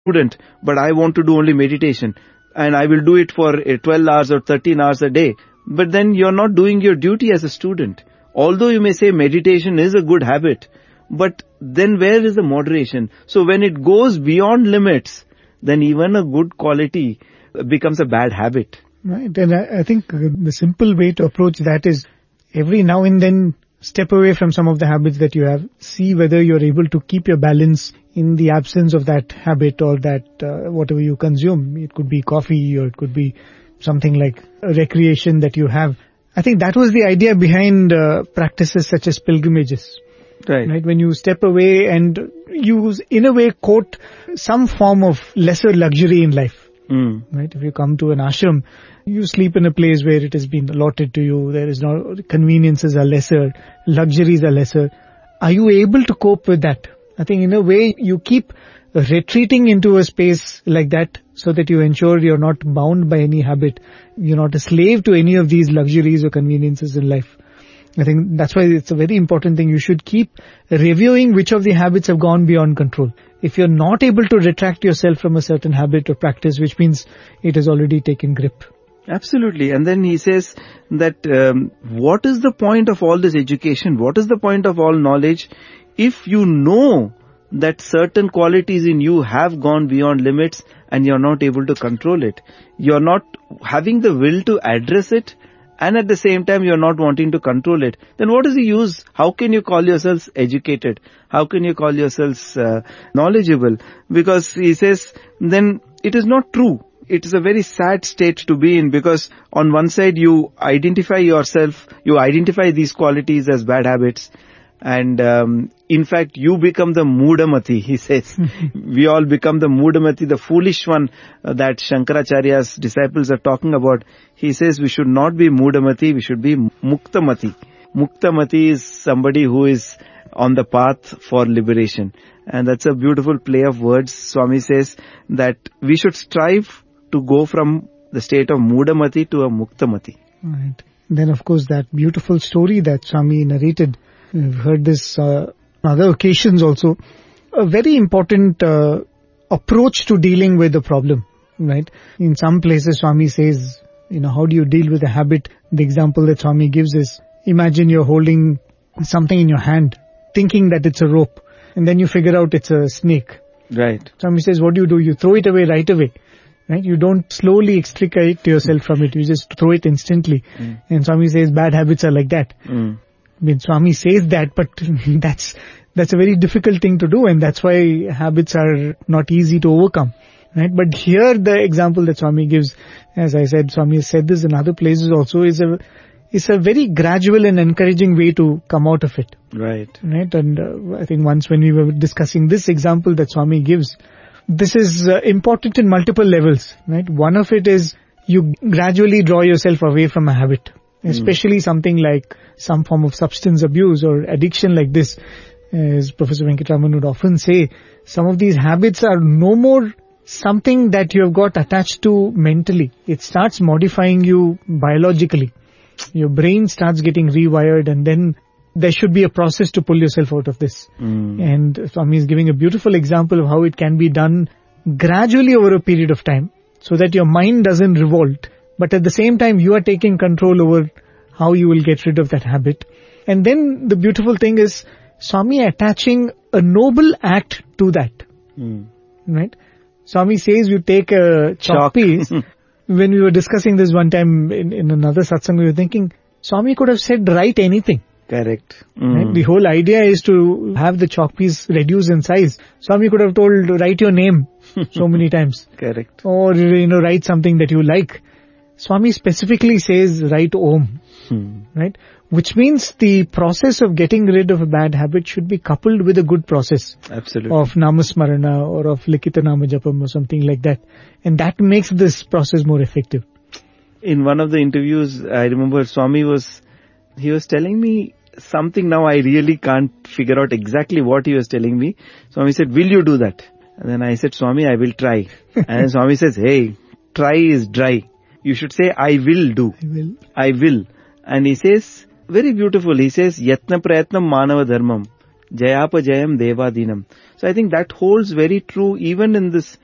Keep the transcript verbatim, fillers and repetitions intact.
student, but I want to do only meditation and I will do it for uh, twelve hours or thirteen hours a day. But then you're not doing your duty as a student. Although you may say meditation is a good habit, but then where is the moderation? So when it goes beyond limits, then even a good quality becomes a bad habit. Right. And I, I think the simple way to approach that is every now and then step away from some of the habits that you have. See whether you're able to keep your balance in the absence of that habit or that uh, whatever you consume. It could be coffee or it could be something like a recreation that you have. I think that was the idea behind uh, practices such as pilgrimages. Right. Right. When you step away and you, in a way, quote some form of lesser luxury in life. Mm. Right. If you come to an ashram, you sleep in a place where it has been allotted to you. There is no conveniences are lesser, luxuries are lesser. Are you able to cope with that? I think in a way you keep retreating into a space like that so that you ensure you're not bound by any habit. You're not a slave to any of these luxuries or conveniences in life. I think that's why it's a very important thing. You should keep reviewing which of the habits have gone beyond control. If you're not able to retract yourself from a certain habit or practice, which means it has already taken grip. Absolutely. And then he says that um, what is the point of all this education? What is the point of all knowledge if you know that certain qualities in you have gone beyond limits and you're not able to control it? You're not having the will to address it, and at the same time you're not wanting to control it. Then what is the use? How can you call yourselves educated? How can you call yourselves uh, knowledgeable? Because he says, then it is not true. It is a very sad state to be in, because on one side you identify yourself, you identify these qualities as bad habits, and um, in fact you become the Moodamati, he says. We all become the Moodamati, the foolish one uh, that Shankaracharya's disciples are talking about. He says we should not be Moodamati, we should be Muktamati. Muktamati is somebody who is on the path for liberation. And that's a beautiful play of words. Swami says that we should strive to go from the state of Moodamati to a Muktamati. Right. Then of course that beautiful story that Swami narrated, we've heard this uh, on other occasions also. A very important uh, approach to dealing with the problem, right? In some places Swami says, you know, how do you deal with a habit? The example that Swami gives is, imagine you're holding something in your hand, thinking that it's a rope, and then you figure out it's a snake. Right. Swami says, what do you do? You throw it away right away. Right? You don't slowly extricate yourself from it. You just throw it instantly. Mm. And Swami says bad habits are like that. Mm. I mean, Swami says that, but that's that's a very difficult thing to do, and that's why habits are not easy to overcome. Right? But here the example that Swami gives, as I said, Swami has said this in other places also, is a is a very gradual and encouraging way to come out of it. Right. Right? And uh, I think once when we were discussing this example that Swami gives, this is uh, important in multiple levels, right? One of it is you gradually draw yourself away from a habit, especially mm. something like some form of substance abuse or addiction like this. As Professor Venkatraman would often say, some of these habits are no more something that you have got attached to mentally. It starts modifying you biologically. Your brain starts getting rewired, and then there should be a process to pull yourself out of this. Mm. And Swami is giving a beautiful example of how it can be done gradually over a period of time, so that your mind doesn't revolt, but at the same time you are taking control over how you will get rid of that habit. And then the beautiful thing is Swami attaching a noble act to that. Mm. Right? Swami says you take a chalk, chalk. piece. When we were discussing this one time in, in another satsang, we were thinking, Swami could have said write anything. Correct. Mm. Right? The whole idea is to have the chalk piece reduce in size. Swami could have told, write your name so many times. Correct. Or, you know, write something that you like. Swami specifically says, write Om. Hmm. Right? Which means the process of getting rid of a bad habit should be coupled with a good process. Absolutely. Of Namasmarana or of Likita Namajapam or something like that. And that makes this process more effective. In one of the interviews, I remember Swami was, he was telling me something. Now I really can't figure out exactly what he was telling me. Swami said, will you do that? And then I said, Swami, I will try. And Swami says, hey, try is dry. You should say, I will do. I will. I will. And he says, very beautiful, he says, Yatna Prayatnam Manava Dharmam, Jayapa Jayam Deva Dinam. So I think that holds very true even in this